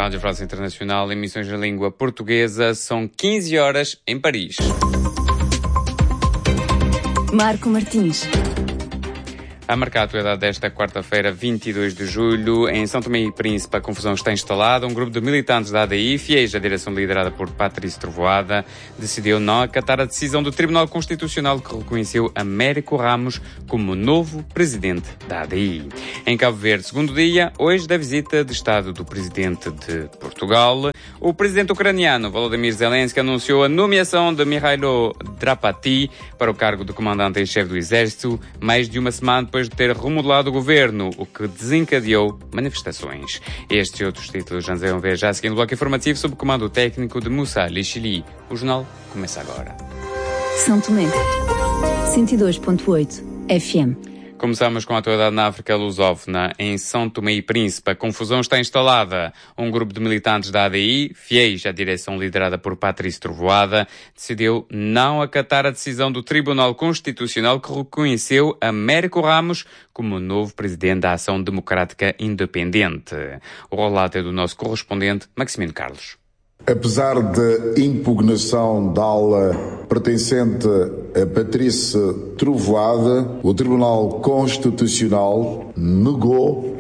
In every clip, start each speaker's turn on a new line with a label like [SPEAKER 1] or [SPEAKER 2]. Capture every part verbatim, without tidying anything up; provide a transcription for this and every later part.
[SPEAKER 1] Rádio França Internacional, emissões na língua portuguesa, são quinze horas em Paris.
[SPEAKER 2] Marco Martins.
[SPEAKER 1] A marcar a atualidade desta quarta-feira, vinte e dois de julho, em São Tomé e Príncipe, a confusão está instalada. Um grupo de militantes da A D I, fiéis à direção liderada por Patrice Trovoada, decidiu não acatar a decisão do Tribunal Constitucional que reconheceu Américo Ramos como novo presidente da A D I. Em Cabo Verde, segundo dia, hoje da visita de Estado do presidente de Portugal, o presidente ucraniano Volodymyr Zelensky anunciou a nomeação de Mikhailo Drapati para o cargo de comandante em chefe do Exército, mais de uma semana depois de ter remodelado o governo, o que desencadeou manifestações. Estes e outros títulos já vão ver já a seguir no bloco informativo sob o comando técnico de Moussa Lichili. O jornal começa agora.
[SPEAKER 2] São Tomé, cento e dois ponto oito F M.
[SPEAKER 1] Começamos com a atualidade na África lusófona. Em São Tomé e Príncipe, a confusão está instalada. Um grupo de militantes da A D I, fiéis à direção liderada por Patrice Trovoada, decidiu não acatar a decisão do Tribunal Constitucional que reconheceu Américo Ramos como novo presidente da Ação Democrática Independente. O relato é do nosso correspondente, Maximino Carlos.
[SPEAKER 3] Apesar da impugnação da ala pertencente a Patrice Trovoada, o Tribunal Constitucional negou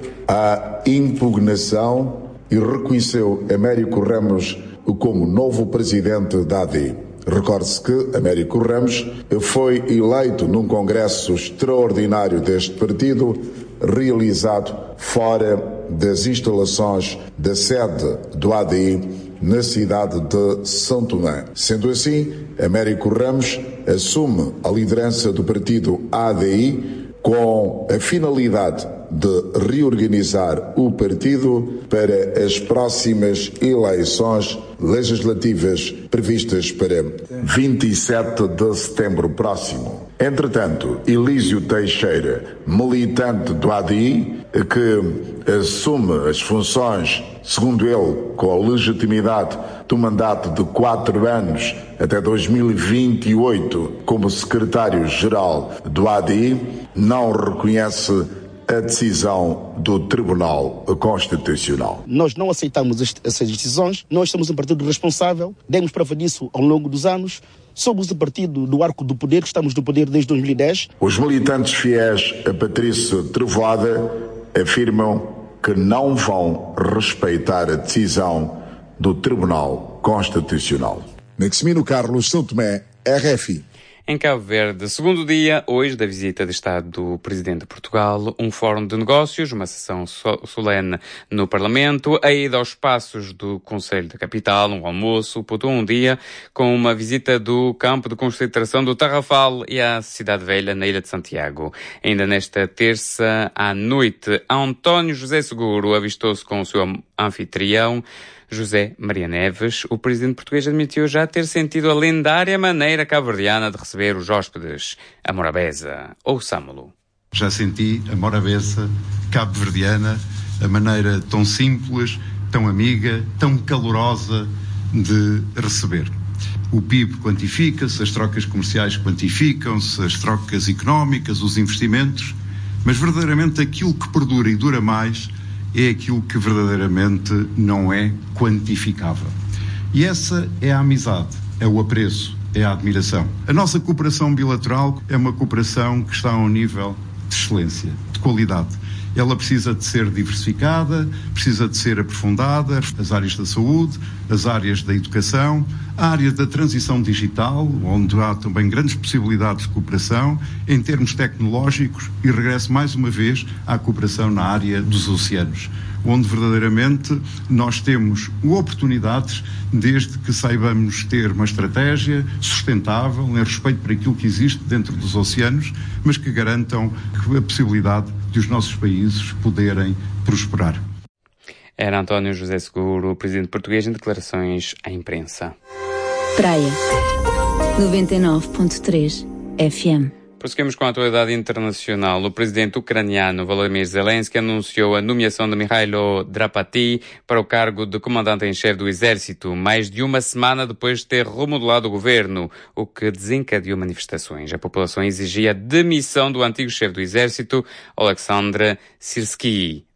[SPEAKER 3] a impugnação e reconheceu Américo Ramos como novo presidente da A D I. Recorde-se que Américo Ramos foi eleito num congresso extraordinário deste partido, realizado fora das instalações da sede do A D I, na cidade de São Tomé. Sendo assim, Américo Ramos assume a liderança do partido A D I com a finalidade de reorganizar o partido para as próximas eleições legislativas previstas para vinte e sete de setembro próximo. Entretanto, Elísio Teixeira, militante do A D I, que assume as funções, segundo ele, com a legitimidade do mandato de quatro anos até dois mil e vinte e oito como secretário-geral do A D I, não reconhece a decisão do Tribunal Constitucional.
[SPEAKER 4] Nós não aceitamos essas decisões, nós somos um partido responsável, demos prova disso ao longo dos anos, somos o partido do arco do poder, estamos no poder desde dois mil e dez.
[SPEAKER 3] Os militantes fiéis a Patrice Trovoada afirmam que não vão respeitar a decisão do Tribunal Constitucional. Maximino Carlos, São Tomé, R F I.
[SPEAKER 1] Em Cabo Verde, segundo dia, hoje, da visita de Estado do Presidente de Portugal, um fórum de negócios, uma sessão solene no Parlamento, a ida aos passos do Conselho da Capital, um almoço, pontuou um dia com uma visita do campo de concentração do Tarrafal e à Cidade Velha, na Ilha de Santiago. Ainda nesta terça à noite, António José Seguro avistou-se com o seu anfitrião, José Maria Neves. O presidente português admitiu já ter sentido a lendária maneira cabo-verdiana de receber os hóspedes, a morabeza. Ouçamo-lo.
[SPEAKER 5] Já senti a morabeza cabo-verdiana, a maneira tão simples, tão amiga, tão calorosa de receber. O P I B quantifica-se, as trocas comerciais quantificam-se, as trocas económicas, os investimentos, mas verdadeiramente aquilo que perdura e dura mais é aquilo que verdadeiramente não é quantificável. E essa é a amizade, é o apreço, é a admiração. A nossa cooperação bilateral é uma cooperação que está a um nível de excelência, de qualidade. Ela precisa de ser diversificada, precisa de ser aprofundada, as áreas da saúde, as áreas da educação, a área da transição digital, onde há também grandes possibilidades de cooperação, em termos tecnológicos, e regresso mais uma vez à cooperação na área dos oceanos, onde verdadeiramente nós temos oportunidades, desde que saibamos ter uma estratégia sustentável, em respeito por aquilo que existe dentro dos oceanos, mas que garantam a possibilidade de os nossos países poderem prosperar.
[SPEAKER 1] Era António José Seguro, presidente português, em declarações à imprensa.
[SPEAKER 2] Praia, noventa e nove ponto três F M.
[SPEAKER 1] Prosseguimos com a atualidade internacional. O presidente ucraniano Volodymyr Zelensky anunciou a nomeação de Mikhailo Drapati para o cargo de comandante-em-chefe do Exército, mais de uma semana depois de ter remodelado o governo, o que desencadeou manifestações. A população exigia a demissão do antigo chefe do Exército, Oleksandr Syrskyi.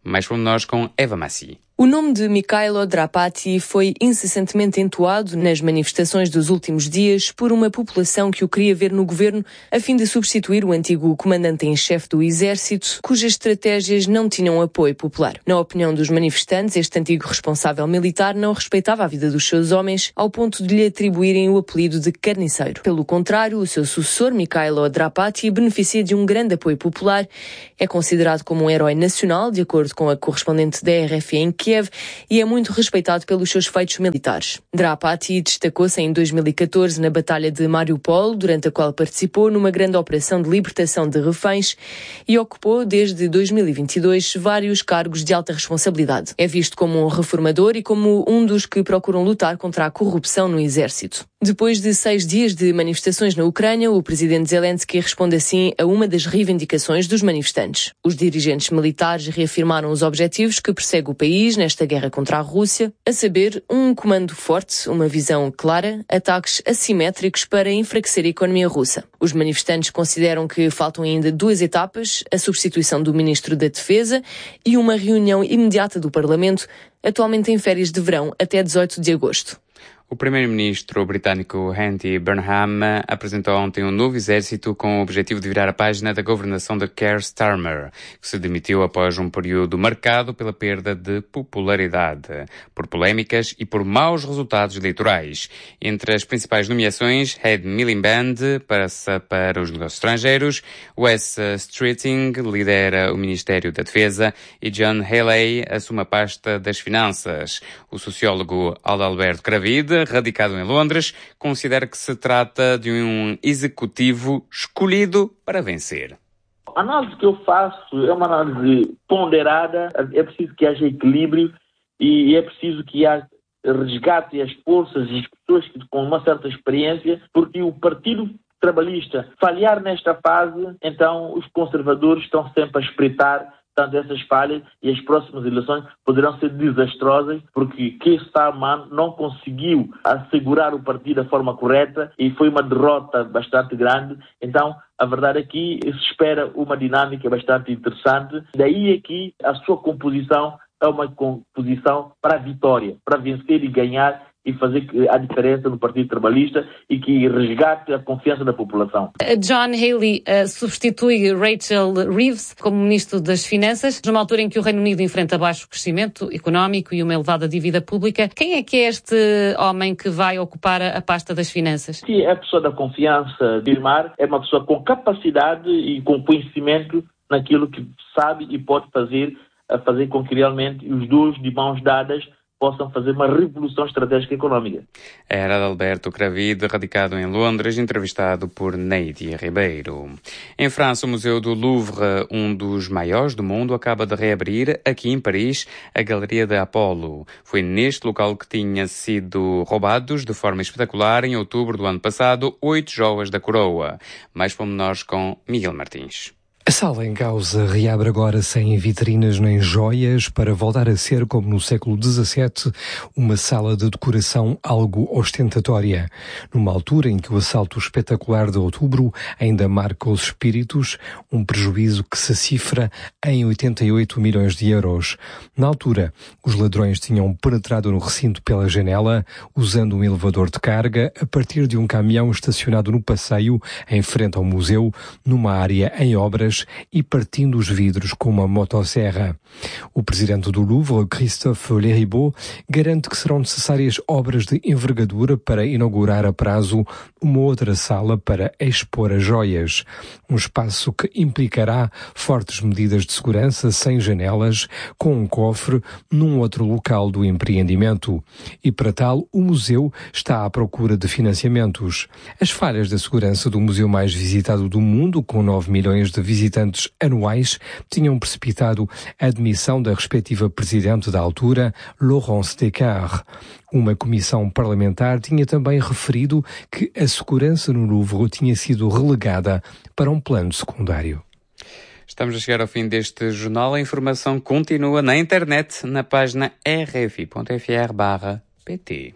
[SPEAKER 1] Mais pormenores com Eva Massi.
[SPEAKER 6] O nome de Mikhailo Drapati foi incessantemente entoado nas manifestações dos últimos dias por uma população que o queria ver no governo a fim de substituir o antigo comandante em chefe do exército, cujas estratégias não tinham apoio popular. Na opinião dos manifestantes, este antigo responsável militar não respeitava a vida dos seus homens ao ponto de lhe atribuírem o apelido de carniceiro. Pelo contrário, o seu sucessor, Mikhailo Drapati, beneficia de um grande apoio popular, é considerado como um herói nacional, de acordo com a correspondente da R F em Kiev, e é muito respeitado pelos seus feitos militares. Drapati destacou-se em dois mil e catorze na Batalha de Mariupol, durante a qual participou numa grande operação de libertação de reféns, e ocupou desde dois mil e vinte e dois vários cargos de alta responsabilidade. É visto como um reformador e como um dos que procuram lutar contra a corrupção no exército. Depois de seis dias de manifestações na Ucrânia, o presidente Zelensky responde assim a uma das reivindicações dos manifestantes. Os dirigentes militares reafirmaram os objetivos que persegue o país nesta guerra contra a Rússia, a saber, um comando forte, uma visão clara, ataques assimétricos para enfraquecer a economia russa. Os manifestantes consideram que faltam ainda duas etapas, a substituição do ministro da Defesa e uma reunião imediata do Parlamento, atualmente em férias de verão até dezoito de agosto.
[SPEAKER 1] O primeiro-ministro britânico Andy Burnham apresentou ontem um novo exército com o objetivo de virar a página da governação de Keir Starmer, que se demitiu após um período marcado pela perda de popularidade, por polémicas e por maus resultados eleitorais. Entre as principais nomeações, Ed Miliband passa para os negócios estrangeiros, Wes Streeting lidera o Ministério da Defesa e John Healey assume a pasta das Finanças. O sociólogo Adalberto Cravide, radicado em Londres, considera que se trata de um executivo escolhido para vencer.
[SPEAKER 7] A análise que eu faço é uma análise ponderada, é preciso que haja equilíbrio e é preciso que haja resgate as forças e as pessoas com uma certa experiência, porque o Partido Trabalhista falhar nesta fase, então os conservadores estão sempre a espreitar tanto essas falhas e as próximas eleições poderão ser desastrosas porque Keir Starmer não conseguiu assegurar o partido da forma correta e foi uma derrota bastante grande. Então, a verdade é que se espera uma dinâmica bastante interessante. Daí é que a sua composição é uma composição para a vitória, para vencer e ganhar e fazer a diferença no Partido Trabalhista e que resgate a confiança da população.
[SPEAKER 8] John Healey uh, substitui Rachel Reeves como Ministro das Finanças, numa altura em que o Reino Unido enfrenta baixo crescimento económico e uma elevada dívida pública. Quem é que é este homem que vai ocupar a pasta das Finanças?
[SPEAKER 7] Sim, é a pessoa da confiança de Irmar, é uma pessoa com capacidade e com conhecimento naquilo que sabe e pode fazer, a fazer com que realmente os dois de mãos dadas possam fazer uma revolução estratégica económica.
[SPEAKER 1] Era Adalberto Cravide, radicado em Londres, entrevistado por Neide Ribeiro. Em França, o Museu do Louvre, um dos maiores do mundo, acaba de reabrir, aqui em Paris, a Galeria de Apolo. Foi neste local que tinha sido roubados, de forma espetacular, em outubro do ano passado, oito joias da coroa. Mais pormenores com Miguel Martins.
[SPEAKER 9] A sala em causa reabre agora sem vitrinas nem joias para voltar a ser, como no século dezassete, uma sala de decoração algo ostentatória. Numa altura em que o assalto espetacular de outubro ainda marca os espíritos, um prejuízo que se cifra em oitenta e oito milhões de euros. Na altura, os ladrões tinham penetrado no recinto pela janela, usando um elevador de carga a partir de um caminhão estacionado no passeio, em frente ao museu, numa área em obras, e partindo os vidros com uma motosserra. O presidente do Louvre, Christophe Leribaud, garante que serão necessárias obras de envergadura para inaugurar a prazo uma outra sala para expor as joias. Um espaço que implicará fortes medidas de segurança sem janelas, com um cofre num outro local do empreendimento. E para tal, o museu está à procura de financiamentos. As falhas da segurança do museu mais visitado do mundo, com nove milhões de visitantes anuais, tinham precipitado a admissão da respectiva presidente da altura, Laurence Descartes. Uma comissão parlamentar tinha também referido que a segurança no Louvre tinha sido relegada para um plano secundário.
[SPEAKER 1] Estamos a chegar ao fim deste jornal. A informação continua na internet, na página r f i ponto f r barra p t.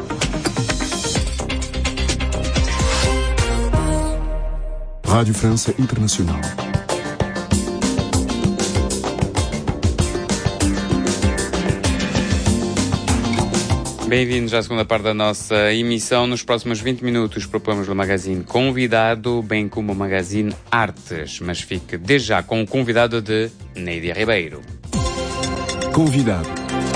[SPEAKER 10] Rádio França Internacional.
[SPEAKER 1] Bem-vindos à segunda parte da nossa emissão. Nos próximos vinte minutos propomos o Magazine Convidado, bem como o Magazine Artes. Mas fique desde já com o convidado de Neidia Ribeiro.
[SPEAKER 10] Convidado.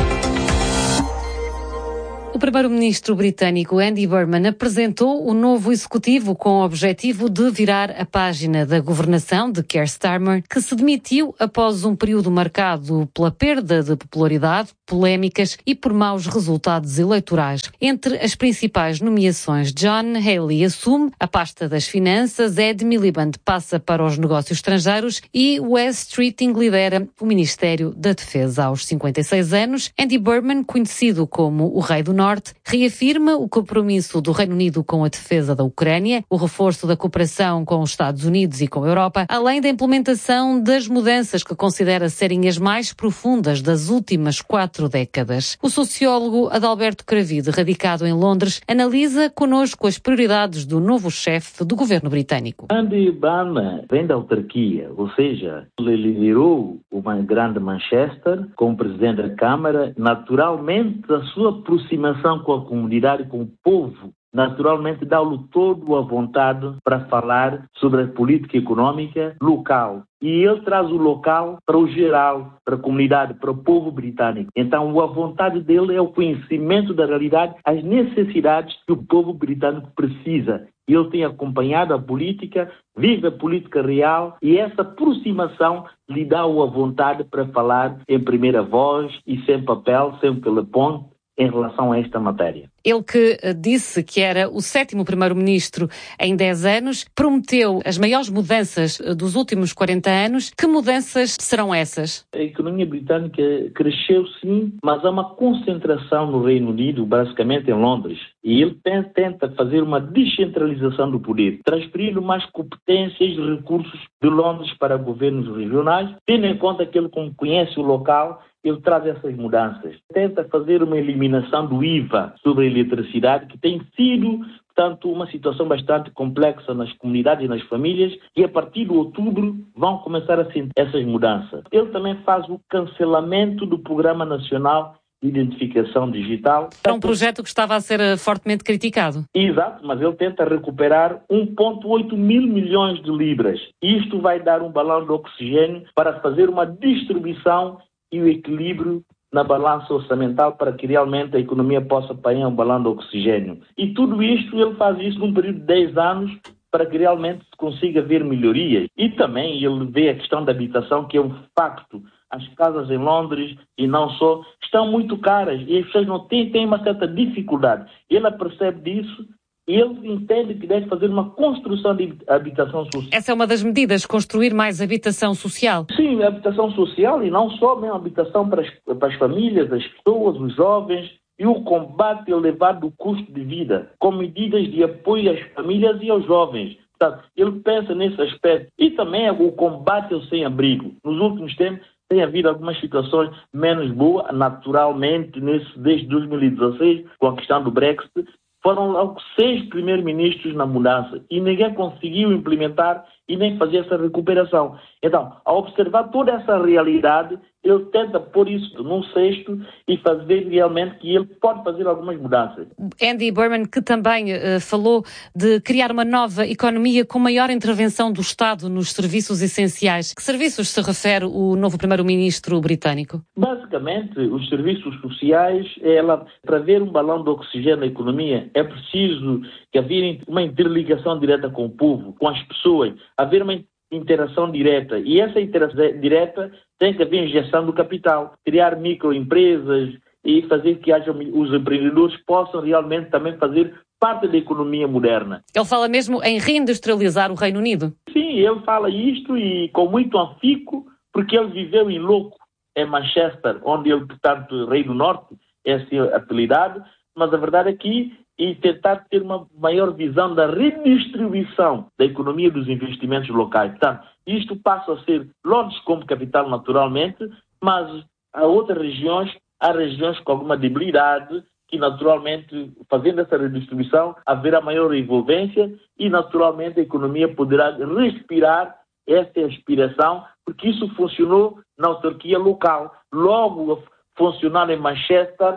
[SPEAKER 8] O primeiro-ministro britânico Andy Burnham apresentou o novo executivo com o objetivo de virar a página da governação de Keir Starmer, que se demitiu após um período marcado pela perda de popularidade, polémicas e por maus resultados eleitorais. Entre as principais nomeações, John Healey assume a pasta das finanças, Ed Miliband passa para os negócios estrangeiros e Wes Streeting lidera o Ministério da Defesa. Aos cinquenta e seis anos, Andy Burnham, conhecido como o Rei do Norte, reafirma o compromisso do Reino Unido com a defesa da Ucrânia, o reforço da cooperação com os Estados Unidos e com a Europa, além da implementação das mudanças que considera serem as mais profundas das últimas quatro décadas. O sociólogo Adalberto Cravide, radicado em Londres, analisa connosco as prioridades do novo chefe do governo britânico.
[SPEAKER 7] Andy Burnham vem da autarquia, ou seja, ele liderou uma grande Manchester como presidente da Câmara. Naturalmente, a sua aproximação com a comunidade, com o povo, naturalmente dá-lhe todo a vontade para falar sobre a política económica local. E ele traz o local para o geral, para a comunidade, para o povo britânico. Então, a vontade dele é o conhecimento da realidade, as necessidades que o povo britânico precisa. Ele tem acompanhado a política, vive a política real e essa aproximação lhe dá a vontade para falar em primeira voz e sem papel, sem telefone, em relação a esta matéria.
[SPEAKER 8] Ele que disse que era o sétimo primeiro-ministro em dez anos, prometeu as maiores mudanças dos últimos quarenta anos. Que mudanças serão essas?
[SPEAKER 7] A economia britânica cresceu sim, mas há uma concentração no Reino Unido, basicamente em Londres. E ele tenta fazer uma descentralização do poder, transferindo mais competências e recursos de Londres para governos regionais, tendo em conta que ele, como conhece o local, ele traz essas mudanças. Tenta fazer uma eliminação do I V A sobre a eletricidade, que tem sido, portanto, uma situação bastante complexa nas comunidades e nas famílias, e a partir de outubro vão começar a sentir essas mudanças. Ele também faz o cancelamento do Programa Nacional de Identificação Digital.
[SPEAKER 8] É um projeto que estava a ser fortemente criticado.
[SPEAKER 7] Exato, mas ele tenta recuperar um vírgula oito mil milhões de libras. Isto vai dar um balão de oxigênio para fazer uma distribuição e o equilíbrio na balança orçamental para que realmente a economia possa apanhar um balão de oxigênio. E tudo isto, ele faz isso num período de dez anos para que realmente se consiga ver melhorias. E também ele vê a questão da habitação, que é um facto. As casas em Londres, e não só, estão muito caras e as pessoas não têm, têm uma certa dificuldade. Ele percebe disso. Ele entende que deve fazer uma construção de habitação social.
[SPEAKER 8] Essa é uma das medidas, construir mais habitação social?
[SPEAKER 7] Sim, habitação social e não só, mesmo habitação para as, para as famílias, as pessoas, os jovens, e o combate elevado do custo de vida, com medidas de apoio às famílias e aos jovens. Portanto, ele pensa nesse aspecto. E também o combate ao sem-abrigo. Nos últimos tempos, tem havido algumas situações menos boas, naturalmente, nesse, desde dois mil e dezasseis, com a questão do Brexit. Foram logo seis primeiros-ministros na mudança e ninguém conseguiu implementar e nem fazer essa recuperação. Então, ao observar toda essa realidade, ele tenta pôr isso num cesto e fazer realmente que ele pode fazer algumas mudanças.
[SPEAKER 8] Andy Burnham, que também uh, falou de criar uma nova economia com maior intervenção do Estado nos serviços essenciais. Que serviços se refere o novo primeiro-ministro britânico?
[SPEAKER 7] Basicamente, os serviços sociais, ela, para ver um balão de oxigênio na economia, é preciso que haver uma interligação direta com o povo, com as pessoas, haver uma interação direta. E essa interação direta tem que haver injeção do capital, criar microempresas e fazer que haja, os empreendedores possam realmente também fazer parte da economia moderna.
[SPEAKER 8] Ele fala mesmo em reindustrializar o Reino Unido?
[SPEAKER 7] Sim, ele fala isto e com muito afinco, porque ele viveu em louco em Manchester, onde ele, portanto, Rei do Norte, é assim a apelidade, mas a verdade é que e tentar ter uma maior visão da redistribuição da economia dos investimentos locais. Portanto, isto passa a ser Londres como capital naturalmente, mas há outras regiões, há regiões com alguma debilidade, que naturalmente, fazendo essa redistribuição, haverá maior envolvência e naturalmente a economia poderá respirar essa aspiração, porque isso funcionou na autarquia local. Logo, funcionar em Manchester,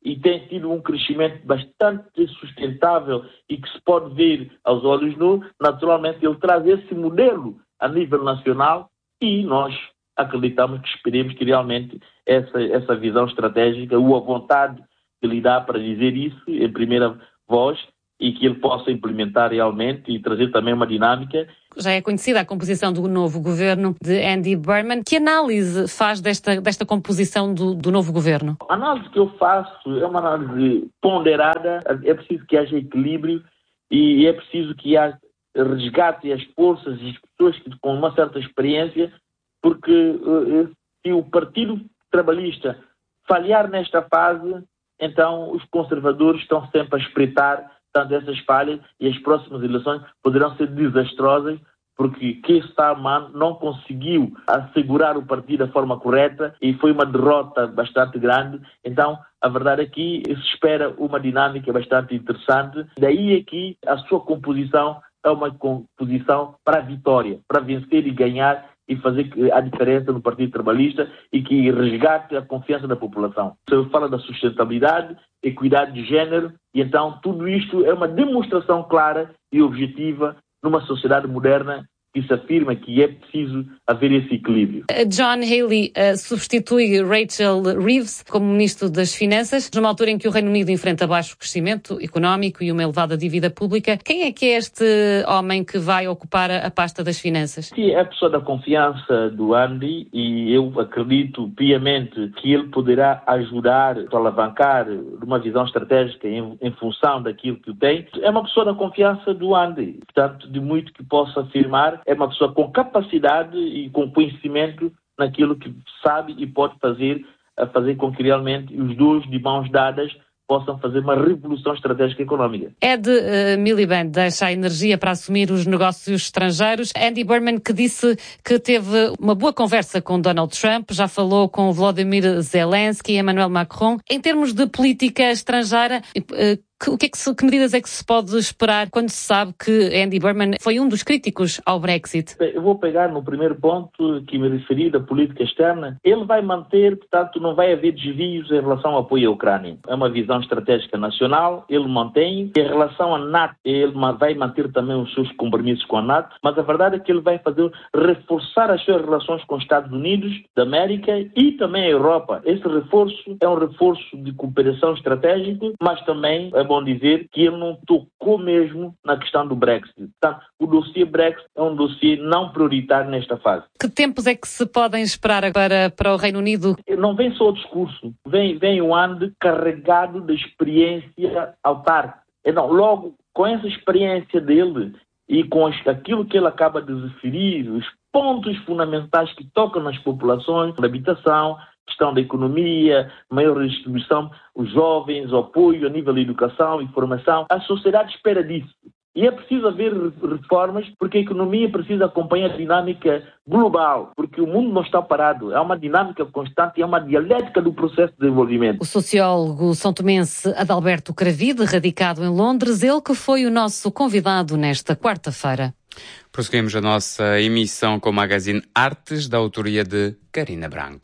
[SPEAKER 7] e tem tido um crescimento bastante sustentável e que se pode ver aos olhos nus, naturalmente ele traz esse modelo a nível nacional e nós acreditamos que esperemos que realmente essa, essa visão estratégica, ou a vontade que lhe dá para dizer isso em primeira voz, e que ele possa implementar realmente e trazer também uma dinâmica.
[SPEAKER 8] Já é conhecida a composição do novo governo de Andy Burnham. Que análise faz desta, desta composição do, do novo governo?
[SPEAKER 7] A análise que eu faço é uma análise ponderada, é preciso que haja equilíbrio e é preciso que haja resgate as forças e as pessoas que, com uma certa experiência, porque uh, se o Partido Trabalhista falhar nesta fase, então os conservadores estão sempre a espreitar tanto essas falhas e as próximas eleições poderão ser desastrosas, porque quem está a mando não conseguiu assegurar o partido da forma correta e foi uma derrota bastante grande. Então, a verdade é que se espera uma dinâmica bastante interessante. Daí aqui a sua composição é uma composição para a vitória, para vencer e ganhar e fazer a diferença no Partido Trabalhista e que resgate a confiança da população. Você fala da sustentabilidade, equidade de género, e então tudo isto é uma demonstração clara e objetiva numa sociedade moderna que se afirma que é preciso haver esse equilíbrio.
[SPEAKER 8] John Healey uh, substitui Rachel Reeves como Ministro das Finanças, numa altura em que o Reino Unido enfrenta baixo crescimento económico e uma elevada dívida pública. Quem é que é este homem que vai ocupar a pasta das finanças?
[SPEAKER 7] Sim, é a pessoa da confiança do Andy e eu acredito piamente que ele poderá ajudar a alavancar uma visão estratégica em, em função daquilo que tem. É uma pessoa da confiança do Andy, portanto, de muito que possa afirmar. É uma pessoa com capacidade e com conhecimento naquilo que sabe e pode fazer, a fazer com que realmente os dois, de mãos dadas, possam fazer uma revolução estratégica económica.
[SPEAKER 8] Ed uh, Miliband deixa a energia para assumir os negócios estrangeiros. Andy Burnham, que disse que teve uma boa conversa com Donald Trump, já falou com Volodymyr Zelensky e Emmanuel Macron. Em termos de política estrangeira, uh, O que, é que, se, que medidas é que se pode esperar quando se sabe que Andy Burnham foi um dos críticos ao Brexit?
[SPEAKER 7] Eu vou pegar no primeiro ponto que me referi da política externa. Ele vai manter, portanto, não vai haver desvios em relação ao apoio à Ucrânia. É uma visão estratégica nacional, ele mantém. Em relação à NATO, ele vai manter também os seus compromissos com a NATO, mas a verdade é que ele vai fazer reforçar as suas relações com os Estados Unidos da América e também a Europa. Esse reforço é um reforço de cooperação estratégica, mas também é bom dizer que ele não tocou mesmo na questão do Brexit. Portanto, o dossiê Brexit é um dossiê não prioritário nesta fase.
[SPEAKER 8] Que tempos é que se podem esperar agora para o Reino Unido?
[SPEAKER 7] Não vem só o discurso, vem, vem um ano carregado de experiência autárquica. Então, logo, com essa experiência dele e com aquilo que ele acaba de referir, os pontos fundamentais que tocam nas populações, da habitação, questão da economia, maior redistribuição, os jovens, o apoio a nível de educação e formação. A sociedade espera disso. E é preciso haver reformas porque a economia precisa acompanhar a dinâmica global, porque o mundo não está parado. É uma dinâmica constante e é uma dialética do processo de desenvolvimento.
[SPEAKER 8] O sociólogo são-tomense Adalberto Cravide, radicado em Londres, ele que foi o nosso convidado nesta quarta-feira.
[SPEAKER 1] Prosseguimos a nossa emissão com o magazine Artes, da autoria de Karina Branco.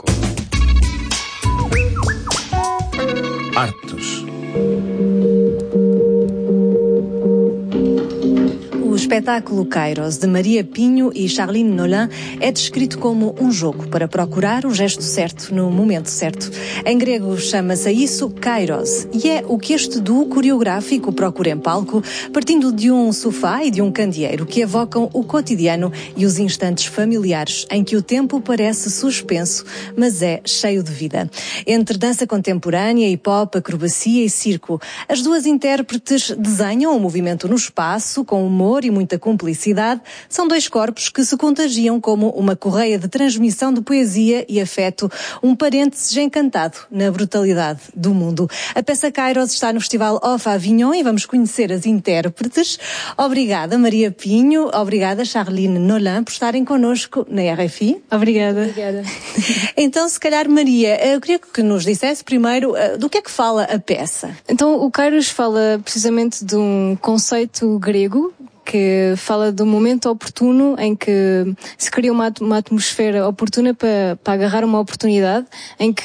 [SPEAKER 10] Artes.
[SPEAKER 11] O espetáculo Kairos, de Maria Pinho e Charline Nolin, é descrito como um jogo para procurar o gesto certo no momento certo. Em grego chama-se isso Kairos, e é o que este duo coreográfico procura em palco, partindo de um sofá e de um candeeiro que evocam o cotidiano e os instantes familiares em que o tempo parece suspenso, mas é cheio de vida. Entre dança contemporânea, hip-hop, acrobacia e circo, as duas intérpretes desenham o movimento no espaço, com humor e muita cumplicidade. São dois corpos que se contagiam como uma correia de transmissão de poesia e afeto, um parênteses encantado na brutalidade do mundo. A peça Kairos está no Festival Off Avignon e vamos conhecer as intérpretes. Obrigada, Maria Pinho. Obrigada, Charline Nolin, por estarem connosco na R F I.
[SPEAKER 12] Obrigada. Obrigada.
[SPEAKER 11] Então, se calhar, Maria, eu queria que nos dissesse primeiro do que é que fala a peça.
[SPEAKER 12] Então, o Kairos fala precisamente de um conceito grego que fala do momento oportuno em que se cria uma, uma atmosfera oportuna para, para agarrar uma oportunidade, em que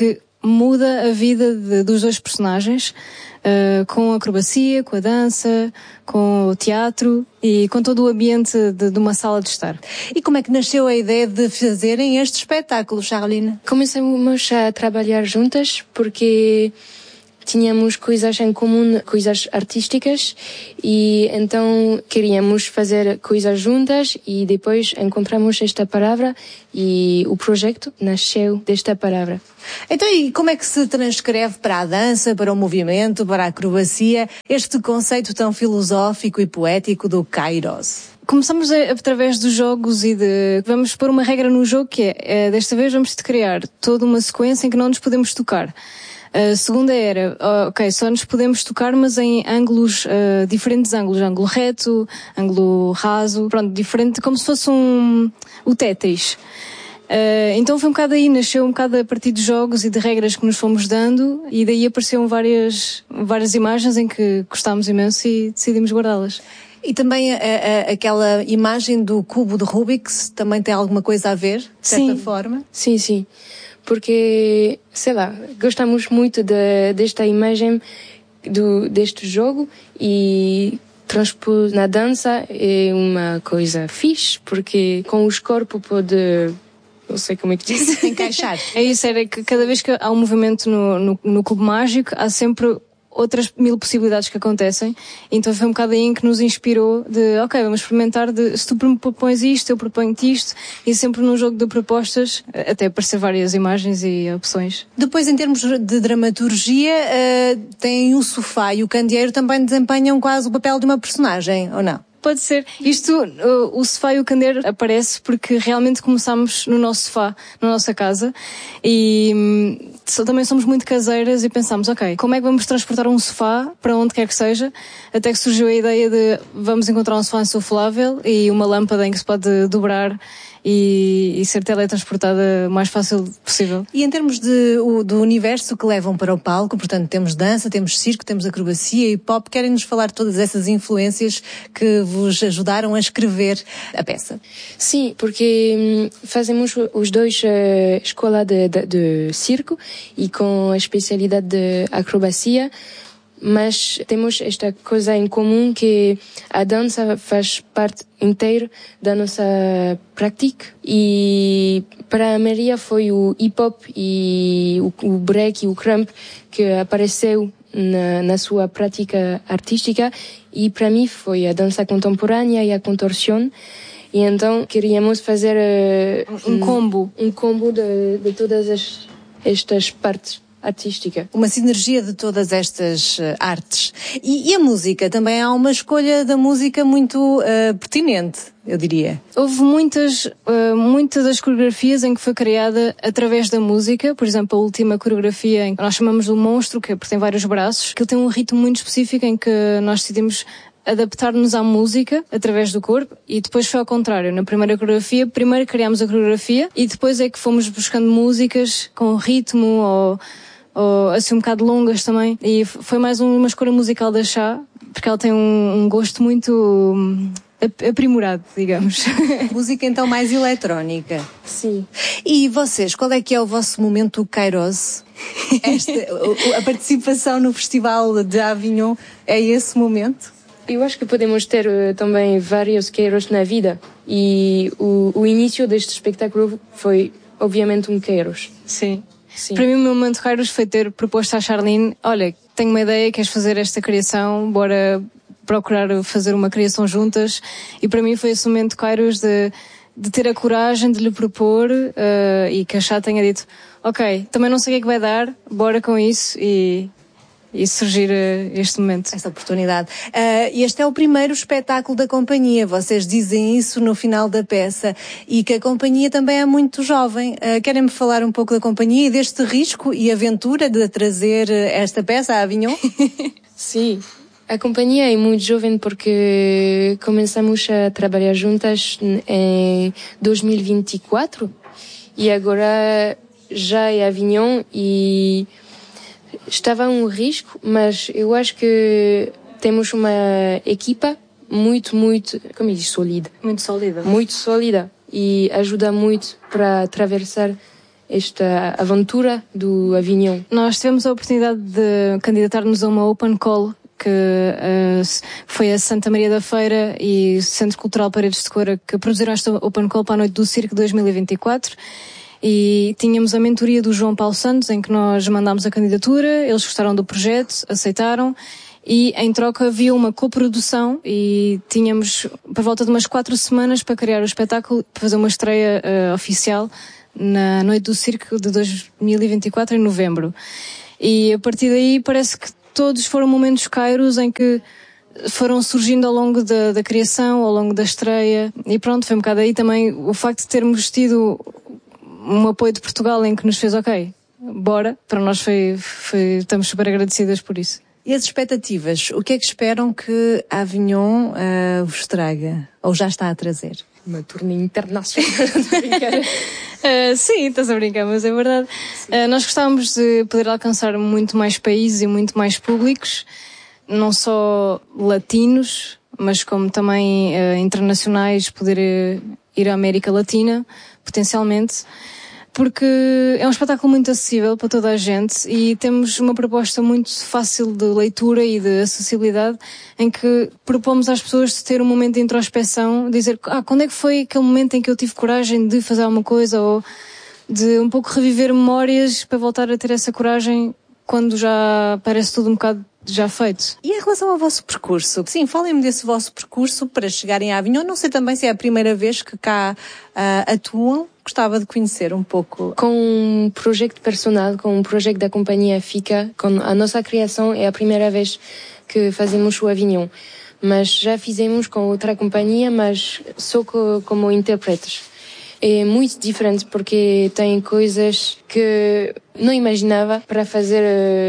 [SPEAKER 12] muda a vida de, dos dois personagens, uh, com a acrobacia, com a dança, com o teatro e com todo o ambiente de, de uma sala de estar.
[SPEAKER 11] E como é que nasceu a ideia de fazerem este espetáculo, Charline?
[SPEAKER 13] Começamos a trabalhar juntas porque tínhamos coisas em comum, coisas artísticas, e então queríamos fazer coisas juntas, e depois encontramos esta palavra e o projeto nasceu desta palavra.
[SPEAKER 11] Então, e como é que se transcreve para a dança, para o movimento, para a acrobacia, este conceito tão filosófico e poético do Kairos?
[SPEAKER 12] Começamos a, através dos jogos e de... Vamos pôr uma regra no jogo que é, é desta vez vamos criar toda uma sequência em que não nos podemos tocar. A segunda era, ok, só nos podemos tocar, mas em ângulos, uh, diferentes ângulos, ângulo reto, ângulo raso, pronto, diferente, como se fosse um, o Tetris. Uh, então foi um bocado aí, nasceu um bocado a partir de jogos e de regras que nos fomos dando, e daí apareceram várias, várias imagens em que gostámos imenso e decidimos guardá-las.
[SPEAKER 11] E também a, a, aquela imagem do cubo de Rubik's também tem alguma coisa a ver, de certa
[SPEAKER 13] sim.
[SPEAKER 11] forma?
[SPEAKER 13] Sim, sim. Porque, sei lá, gostamos muito de, desta imagem do, deste jogo, e transpor na dança é uma coisa fixe, porque com os corpos pode, não sei como é que diz,
[SPEAKER 11] encaixar.
[SPEAKER 12] É isso, era que cada vez que há um movimento no, no, no cubo mágico, há sempre outras mil possibilidades que acontecem, então foi um bocado aí em que nos inspirou de, ok, vamos experimentar, de, se tu me propões isto, eu proponho-te isto, e sempre num jogo de propostas, até aparecer várias imagens e opções.
[SPEAKER 11] Depois, em termos de dramaturgia, uh, tem o sofá e o candeeiro também desempenham quase o papel de uma personagem, ou não?
[SPEAKER 12] Pode ser. Isto, o, o sofá e o candeeiro aparece porque realmente começámos no nosso sofá, na nossa casa, e hum, também somos muito caseiras e pensámos, ok, como é que vamos transportar um sofá para onde quer que seja? Até que surgiu a ideia de vamos encontrar um sofá insuflável e uma lâmpada em que se pode dobrar e, e ser teletransportada o mais fácil possível.
[SPEAKER 11] E em termos de, o, do universo que levam para o palco, portanto temos dança, temos circo, temos acrobacia e pop, querem-nos falar de todas essas influências que vos ajudaram a escrever a peça?
[SPEAKER 13] Sim, porque hum, fazemos os dois uh, escola de, de, de circo e com a especialidade de acrobacia, mas temos esta coisa em comum que a dança faz parte inteira da nossa prática, e para a Maria foi o hip-hop e o, o break e o crump que apareceu na, na sua prática artística, e para mim foi a dança contemporânea e a contorção, e então queríamos fazer uh,
[SPEAKER 12] um combo,
[SPEAKER 13] um combo de, de todas as, estas partes artística.
[SPEAKER 11] Uma sinergia de todas estas uh, artes. E, e a música? Também há uma escolha da música muito uh, pertinente, eu diria.
[SPEAKER 12] Houve muitas, uh, muitas das coreografias em que foi criada através da música. Por exemplo, a última coreografia em que nós chamamos do monstro, que é porque tem vários braços, que ele tem um ritmo muito específico em que nós decidimos adaptar-nos à música através do corpo, e depois foi ao contrário. Na primeira coreografia, primeiro criámos a coreografia e depois é que fomos buscando músicas com ritmo ou ou assim um bocado longas também, e foi mais uma escolha musical da Chá, porque ela tem um, um gosto muito um, aprimorado, digamos.
[SPEAKER 11] Música então mais eletrónica.
[SPEAKER 13] Sim.
[SPEAKER 11] E vocês, qual é que é o vosso momento Kairos? Esta, a participação no Festival de Avignon é esse momento?
[SPEAKER 13] Eu acho que podemos ter uh, também vários Kairos na vida, e o, o início deste espetáculo foi obviamente um Kairos.
[SPEAKER 12] Sim. Sim. Para mim o meu momento Kairos foi ter proposto à Charline, olha, tenho uma ideia, queres fazer esta criação, bora procurar fazer uma criação juntas, e para mim foi esse momento Kairos de, de ter a coragem de lhe propor, uh, e que a Chá tenha dito, ok, também não sei o que é que vai dar, bora com isso, e... e surgir uh, este momento.
[SPEAKER 11] Esta oportunidade. Uh, este é o primeiro espetáculo da companhia, vocês dizem isso no final da peça, e que a companhia também é muito jovem. Uh, Querem-me falar um pouco da companhia e deste risco e aventura de trazer esta peça a Avignon?
[SPEAKER 13] Sim, a companhia é muito jovem porque começamos a trabalhar juntas em dois mil e vinte e quatro, e agora já é Avignon, e estava um risco, mas eu acho que temos uma equipa muito, muito, como eu disse, sólida.
[SPEAKER 12] Muito sólida.
[SPEAKER 13] Muito sólida, e ajuda muito para atravessar esta aventura do Avignon?
[SPEAKER 12] Nós tivemos a oportunidade de candidatar-nos a uma Open Call, que uh, foi a Santa Maria da Feira e o Centro Cultural Paredes de Cora que produziram esta Open Call para a Noite do Circo dois mil e vinte e quatro. E tínhamos a mentoria do João Paulo Santos, em que nós mandámos a candidatura, eles gostaram do projeto, aceitaram, e em troca havia uma coprodução e tínhamos por volta de umas quatro semanas para criar o espetáculo, para fazer uma estreia uh, oficial na Noite do Circo de dois mil e vinte e quatro, em novembro. E a partir daí parece que todos foram momentos kairos em que foram surgindo ao longo da, da criação, ao longo da estreia, e pronto, foi um bocado aí também o facto de termos tido um apoio de Portugal em que nos fez, ok, bora, para nós foi, foi, estamos super agradecidas por isso.
[SPEAKER 11] E as expectativas? O que é que esperam que a Avignon uh, vos traga? Ou já está a trazer?
[SPEAKER 13] Uma turnê internacional.
[SPEAKER 12] uh, sim, estás a brincar, mas é verdade. Uh, nós gostávamos de poder alcançar muito mais países e muito mais públicos, não só latinos, mas como também uh, internacionais, poder uh, ir à América Latina, potencialmente, porque é um espetáculo muito acessível para toda a gente e temos uma proposta muito fácil de leitura e de acessibilidade, em que propomos às pessoas de ter um momento de introspeção, dizer, ah, quando é que foi aquele momento em que eu tive coragem de fazer alguma coisa, ou de um pouco reviver memórias para voltar a ter essa coragem quando já parece tudo um bocado já feito.
[SPEAKER 11] E em relação ao vosso percurso? Sim, falem-me desse vosso percurso para chegarem à Avignon. Não sei também se é a primeira vez que cá uh, atuam. Gostava de conhecer um pouco.
[SPEAKER 13] Com um projeto personal, com um projeto da companhia Fica, com a nossa criação, é a primeira vez que fazemos o Avignon. Mas já fizemos com outra companhia, mas só como intérpretes. É muito diferente porque tem coisas que não imaginava para fazer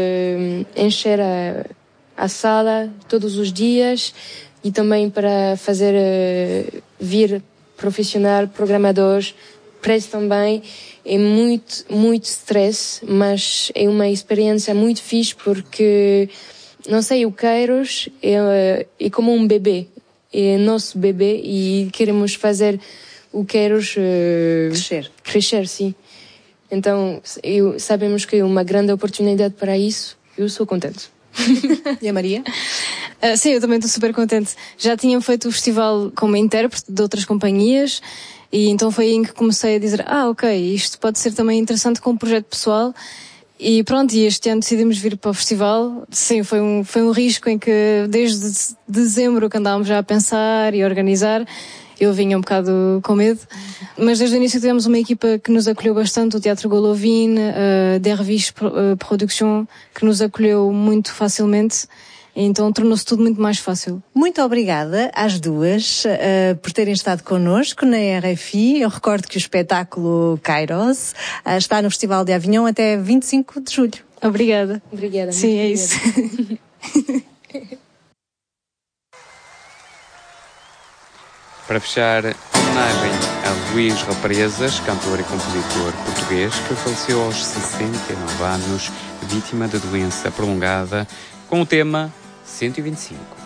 [SPEAKER 13] uh, encher a, a sala todos os dias e também para fazer uh, vir profissional, programadores, press também. É muito, muito stress, mas é uma experiência muito fixe porque, não sei, o Kairos é, é como um bebê, é nosso bebê e queremos fazer o Kairos uh,
[SPEAKER 11] crescer.
[SPEAKER 13] Crescer, sim. Então, eu, sabemos que é uma grande oportunidade para isso. Eu sou contente.
[SPEAKER 11] E a Maria?
[SPEAKER 12] Uh, sim, eu também estou super contente. Já tinha feito o festival como intérprete de outras companhias e então foi aí em que comecei a dizer, ah, ok, isto pode ser também interessante como projeto pessoal. E pronto, e este ano decidimos vir para o festival. Sim, foi um, foi um risco em que desde dezembro que andávamos já a pensar e a organizar. Eu vinha um bocado com medo, mas desde o início tivemos uma equipa que nos acolheu bastante, o Teatro Golovin, a Dervish Production, que nos acolheu muito facilmente, então tornou-se tudo muito mais fácil.
[SPEAKER 11] Muito obrigada às duas uh, por terem estado connosco na R F I. Eu recordo que o espetáculo Kairos uh, está no Festival de Avignon até vinte e cinco de julho.
[SPEAKER 12] Obrigada.
[SPEAKER 13] Obrigada.
[SPEAKER 12] Sim, é isso.
[SPEAKER 1] Para fechar, homenagem a Luís Represas, cantor e compositor português, que faleceu aos sessenta e nove anos, vítima de doença prolongada, com o tema cento e vinte e cinco.